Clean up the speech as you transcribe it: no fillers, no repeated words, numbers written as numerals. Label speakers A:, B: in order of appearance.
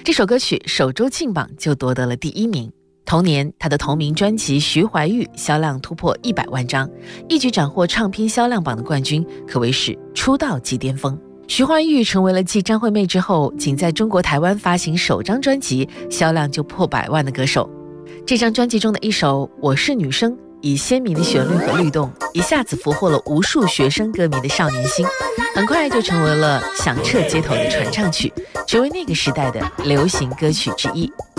A: 这首歌曲首周庆榜就夺得了第1名。同年，她的同名专辑《徐怀钰》销量突破100万张，一举斩获唱片销量榜的冠军，可谓是出道即巅峰。徐怀钰成为了继张惠妹之后，仅在中国台湾发行首张专辑销量就破100万的歌手。这张专辑中的一首《我是女生》，以鲜明的旋律和律动，一下子俘获了无数学生歌迷的少年心，很快就成为了响彻街头的传唱曲，成为那个时代的流行歌曲之一。